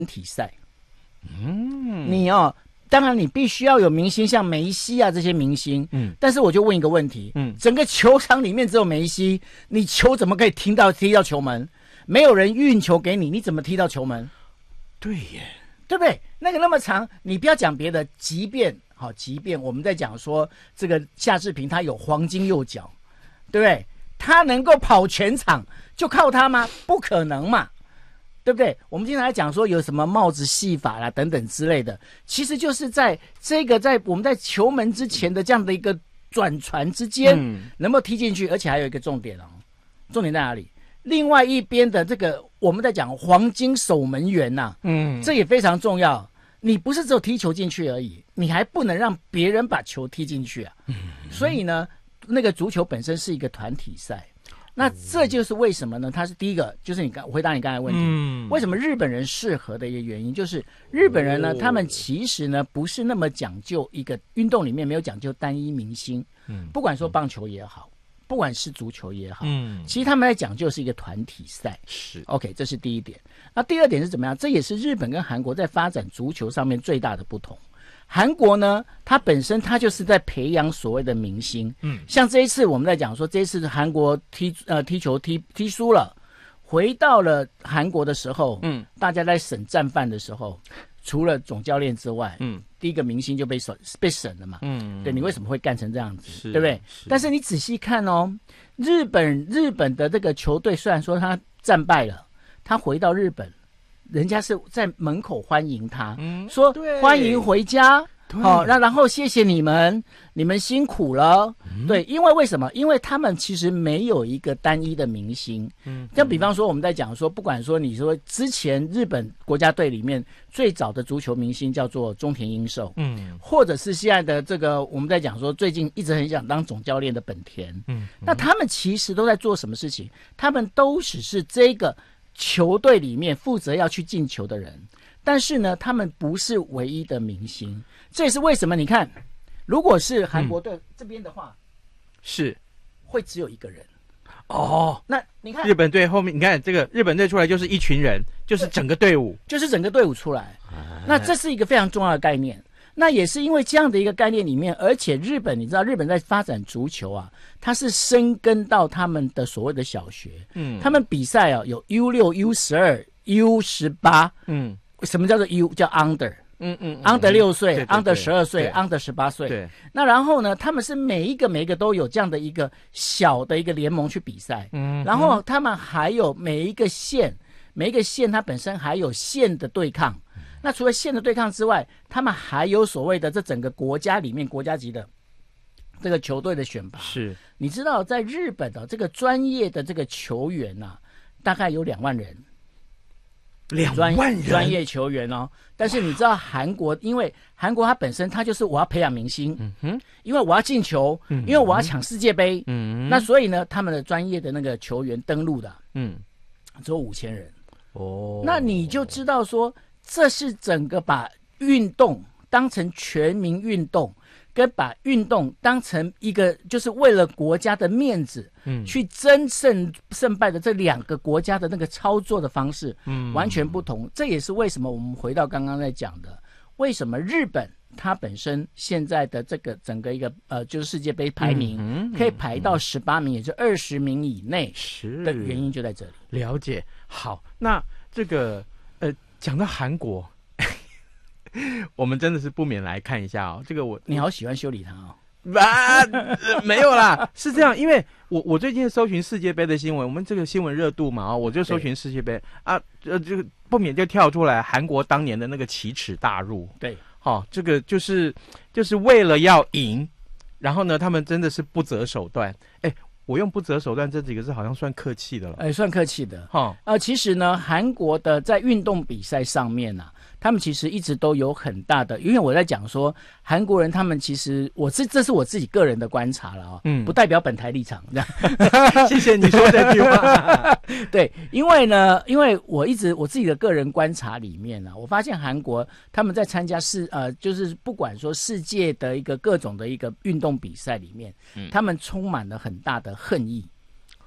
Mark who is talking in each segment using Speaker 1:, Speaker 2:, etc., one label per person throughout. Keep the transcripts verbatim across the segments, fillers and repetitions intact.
Speaker 1: 体赛。嗯，你哦，当然你必须要有明星，像梅西啊这些明星。嗯，但是我就问一个问题，嗯，整个球场里面只有梅西，你球怎么可以踢到踢到球门？没有人运球给你，你怎么踢到球门？
Speaker 2: 对耶，
Speaker 1: 对不对？那个那么长，你不要讲别的，即便好，即便我们在讲说这个夏志平他有黄金右脚，对不对？他能够跑全场，就靠他吗？不可能嘛，对不对？我们经常来讲说有什么帽子戏法啦等等之类的，其实就是在这个在我们在球门之前的这样的一个转传之间，嗯、能够踢进去，而且还有一个重点哦，重点在哪里？另外一边的这个我们在讲黄金守门员呐、啊，嗯，这也非常重要。你不是只有踢球进去而已，你还不能让别人把球踢进去啊。嗯，所以呢，那个足球本身是一个团体赛。那这就是为什么呢？它是第一个，就是你刚回答你刚才的问题，嗯，为什么日本人适合的一个原因，就是日本人呢，哦、他们其实呢不是那么讲究一个运动里面没有讲究单一明星，嗯，不管说棒球也好。不管是足球也好，嗯，其实他们在讲究是一个团体赛，
Speaker 2: 是
Speaker 1: OK， 这是第一点。那第二点是怎么样？这也是日本跟韩国在发展足球上面最大的不同。韩国呢，它本身它就是在培养所谓的明星，嗯，像这一次我们在讲说，这一次韩国踢呃踢球踢踢输了，回到了韩国的时候，嗯，大家在审战犯的时候。除了总教练之外，嗯，第一个明星就被审被审了嘛，嗯，对，你为什么会干成这样子，对不对？但是你仔细看哦，日本日本的这个球队虽然说他战败了，他回到日本，人家是在门口欢迎他，嗯，说欢迎回家。好，那、哦、然后谢谢你们，你们辛苦了。嗯、对，因为为什么？因为他们其实没有一个单一的明星。嗯，像比方说我们在讲说，不管说你说之前日本国家队里面最早的足球明星叫做中田英寿，嗯，或者是现在的这个我们在讲说最近一直很想当总教练的本田，嗯，那他们其实都在做什么事情？他们都只是这个球队里面负责要去进球的人。但是呢，他们不是唯一的明星，这也是为什么你看，如果是韩国队这边的话，
Speaker 2: 是
Speaker 1: 会只有一个人
Speaker 2: 哦。
Speaker 1: 那你看
Speaker 2: 日本队后面，你看这个日本队出来就是一群人，就是整个队伍，
Speaker 1: 就是整个队伍出来。那这是一个非常重要的概念。那也是因为这样的一个概念里面，而且日本你知道，日本在发展足球啊，它是深耕到他们的所谓的小学，嗯，他们比赛啊有 U 六、U 十二、U 十八，嗯。什么叫做 U 叫 under， 嗯嗯 ，under 六岁 ，under 十二岁 ，under 十八岁。对，那然后呢，他们是每一个每一个都有这样的一个小的一个联盟去比赛，嗯，然后他们还有每一个县，每一个县它本身还有县的对抗。那除了县的对抗之外，他们还有所谓的这整个国家里面国家级的这个球队的选拔。
Speaker 2: 是，
Speaker 1: 你知道在日本的这个专业的这个球员啊，大概有两万人。
Speaker 2: 两万人
Speaker 1: 专业球员哦，但是你知道韩国，因为韩国它本身它就是我要培养明星，嗯哼，因为我要进球，嗯，因为我要抢世界杯，嗯，那所以呢，他们的专业的那个球员登陆的，嗯，只有五千人，哦，那你就知道说，这是整个把运动当成全民运动。跟把运动当成一个就是为了国家的面子，嗯，去争胜胜败的这两个国家的那个操作的方式，嗯，完全不同。这也是为什么我们回到刚刚在讲的，为什么日本它本身现在的这个整个一个呃就是世界杯排名、嗯嗯、可以排到十八名，也就二十名以内的原因就在这里。
Speaker 2: 了解。好，那这个呃讲到韩国。我们真的是不免来看一下哦，这个我
Speaker 1: 你好喜欢修理他哦。
Speaker 2: 啊、呃，没有啦，是这样，因为我我最近搜寻世界杯的新闻，我们这个新闻热度嘛，我就搜寻世界杯啊，呃，这个不免就跳出来韩国当年的那个奇耻大辱，
Speaker 1: 对，
Speaker 2: 好、哦，这个就是就是为了要赢，然后呢，他们真的是不择手段，哎。我用不择手段这几个字好像算客气的了，
Speaker 1: 哎，算客气的哈。呃，其实呢，韩国的在运动比赛上面啊，他们其实一直都有很大的，因为我在讲说韩国人他们其实我这这是我自己个人的观察了啊、哦，嗯，不代表本台立场，这样。
Speaker 2: 谢谢你说这句话。
Speaker 1: 对，因为呢，因为我一直我自己的个人观察里面呢、啊，我发现韩国他们在参加世呃，就是不管说世界的一个各种的一个运动比赛里面，嗯、他们充满了很大的恨意。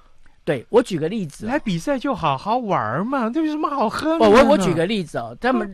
Speaker 1: 对，我举个例子、哦，
Speaker 2: 来比赛就好好玩嘛，这有什么好喝的？
Speaker 1: 我我我举个例子哦，他们